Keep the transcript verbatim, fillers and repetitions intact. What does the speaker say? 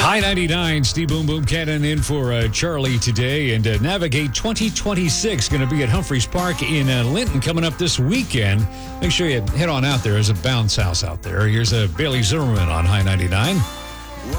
High ninety-nine, Steve Boom Boom Cannon in for uh, Charlie today. And uh, Navigate twenty twenty-six going to be at Humphreys Park in uh, Linton coming up this weekend. Make sure you head on out there. There's a bounce house out there. Here's a Bailey Zimmerman on High ninety-nine.